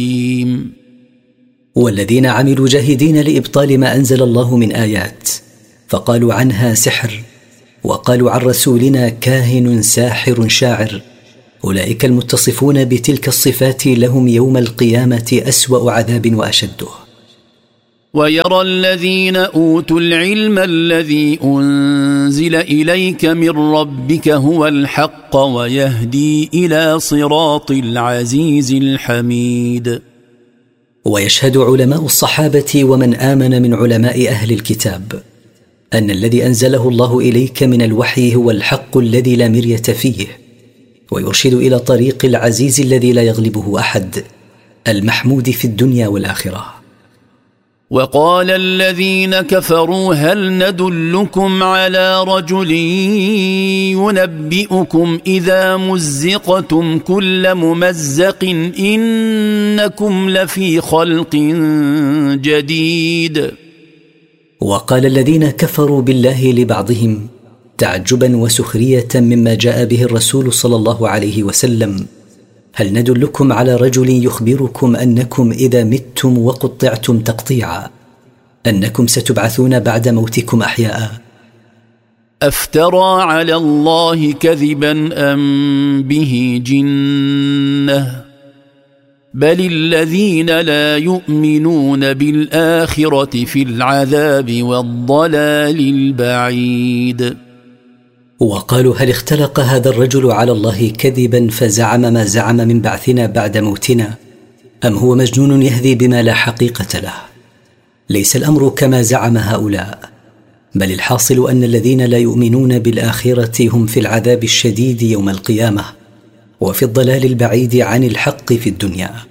والذين عملوا جاهدين لإبطال ما أنزل الله من آيات، فقالوا عنها سحر، وقالوا عن رسولنا كاهن ساحر شاعر، أولئك المتصفون بتلك الصفات لهم يوم القيامة أسوأ عذاب وأشده. ويرى الذين أوتوا العلم الذي أنزل إليك من ربك هو الحق ويهدي إلى صراط العزيز الحميد. ويشهد علماء الصحابة ومن آمن من علماء أهل الكتاب أن الذي أنزله الله إليك من الوحي هو الحق الذي لا مرية فيه، ويرشد إلى طريق العزيز الذي لا يغلبه أحد، المحمود في الدنيا والآخرة. وقال الذين كفروا هل ندلكم على رجل ينبئكم إذا مزقتم كل ممزق إنكم لفي خلق جديد. وقال الذين كفروا بالله لبعضهم تعجبا وسخرية مما جاء به الرسول صلى الله عليه وسلم: هل ندلكم على رجل يخبركم أنكم إذا متم وقطعتم تقطيعا أنكم ستبعثون بعد موتكم أحياء؟ أفترى على الله كذبا أم به جنة بل الذين لا يؤمنون بالآخرة في العذاب والضلال البعيد. وقالوا هل اختلق هذا الرجل على الله كذبا فزعم ما زعم من بعثنا بعد موتنا، أم هو مجنون يهذي بما لا حقيقة له؟ ليس الأمر كما زعم هؤلاء، بل الحاصل أن الذين لا يؤمنون بالآخرة هم في العذاب الشديد يوم القيامة وفي الضلال البعيد عن الحق في الدنيا.